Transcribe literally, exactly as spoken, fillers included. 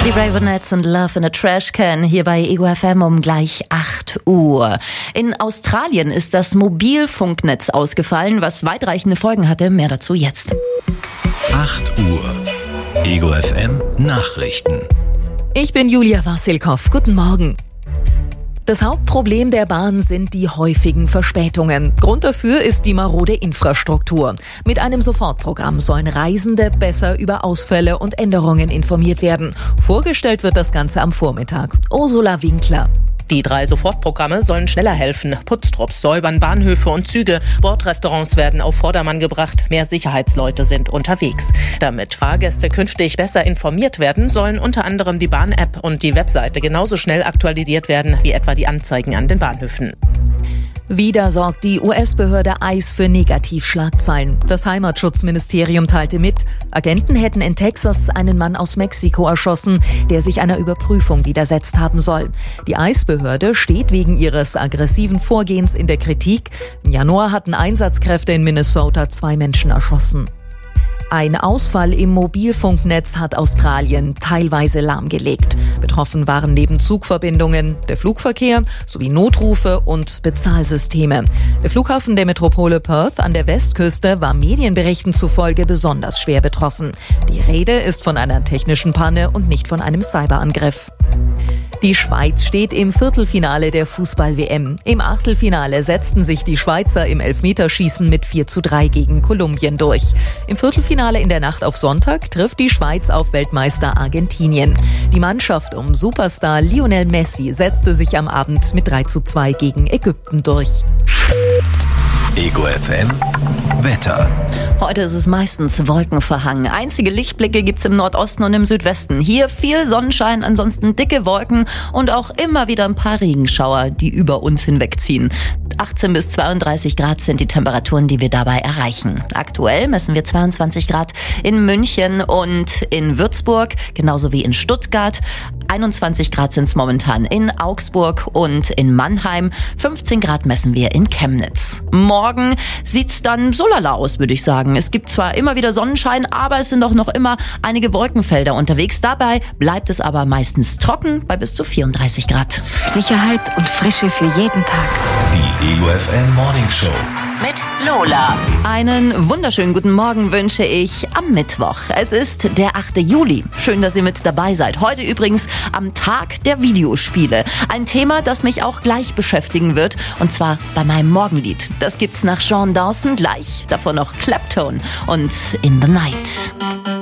Die Ravenettes und Love in a Trash Can hier bei Ego F M um gleich acht Uhr. In Australien ist das Mobilfunknetz ausgefallen, was weitreichende Folgen hatte. Mehr dazu jetzt. acht Uhr. Ego F M Nachrichten. Ich bin Julia Wassilkow. Guten Morgen. Das Hauptproblem der Bahn sind die häufigen Verspätungen. Grund dafür ist die marode Infrastruktur. Mit einem Sofortprogramm sollen Reisende besser über Ausfälle und Änderungen informiert werden. Vorgestellt wird das Ganze am Vormittag. Ursula Winkler. Die drei Sofortprogramme sollen schneller helfen. Putztrupps säubern Bahnhöfe und Züge. Bordrestaurants werden auf Vordermann gebracht. Mehr Sicherheitsleute sind unterwegs. Damit Fahrgäste künftig besser informiert werden, sollen unter anderem die Bahn-App und die Webseite genauso schnell aktualisiert werden wie etwa die Anzeigen an den Bahnhöfen. Wieder sorgt die U S-Behörde I C E für Negativschlagzeilen. Das Heimatschutzministerium teilte mit, Agenten hätten in Texas einen Mann aus Mexiko erschossen, der sich einer Überprüfung widersetzt haben soll. Die I C E-Behörde steht wegen ihres aggressiven Vorgehens in der Kritik. Im Januar hatten Einsatzkräfte in Minnesota zwei Menschen erschossen. Ein Ausfall im Mobilfunknetz hat Australien teilweise lahmgelegt. Betroffen waren neben Zugverbindungen der Flugverkehr sowie Notrufe und Bezahlsysteme. Der Flughafen der Metropole Perth an der Westküste war Medienberichten zufolge besonders schwer betroffen. Die Rede ist von einer technischen Panne und nicht von einem Cyberangriff. Die Schweiz steht im Viertelfinale der Fußball-W M. Im Achtelfinale setzten sich die Schweizer im Elfmeterschießen mit vier zu drei gegen Kolumbien durch. Im Viertelfinale in der Nacht auf Sonntag trifft die Schweiz auf Weltmeister Argentinien. Die Mannschaft um Superstar Lionel Messi setzte sich am Abend mit drei zu zwei gegen Ägypten durch. Ego F M Wetter. Heute ist es meistens wolkenverhangen. Einzige Lichtblicke gibt's im Nordosten und im Südwesten. Hier viel Sonnenschein, ansonsten dicke Wolken und auch immer wieder ein paar Regenschauer, die über uns hinwegziehen. achtzehn bis zweiunddreißig Grad sind die Temperaturen, die wir dabei erreichen. Aktuell messen wir zweiundzwanzig Grad in München und in Würzburg, genauso wie in Stuttgart. einundzwanzig Grad sind es momentan in Augsburg und in Mannheim. fünfzehn Grad messen wir in Chemnitz. Morgen sieht's dann so lala aus, würde ich sagen. Es gibt zwar immer wieder Sonnenschein, aber es sind auch noch immer einige Wolkenfelder unterwegs. Dabei bleibt es aber meistens trocken bei bis zu vierunddreißig Grad. Sicherheit und Frische für jeden Tag. Die Ego F M Morning Show. Mit Lola. Einen wunderschönen guten Morgen wünsche ich am Mittwoch. Es ist der achte Juli. Schön, dass ihr mit dabei seid. Heute übrigens am Tag der Videospiele. Ein Thema, das mich auch gleich beschäftigen wird. Und zwar bei meinem Morgenlied. Das gibt's nach Sean Dawson gleich. Davor noch Clapton und In the Night.